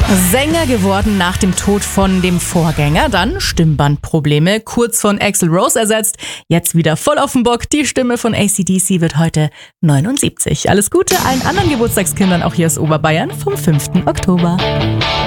Sänger geworden nach dem Tod von dem Vorgänger, dann Stimmbandprobleme, kurz von Axl Rose ersetzt, jetzt wieder voll auf den Bock, die Stimme von AC/DC wird heute 79. Alles Gute allen anderen Geburtstagskindern auch hier aus Oberbayern vom 5. Oktober.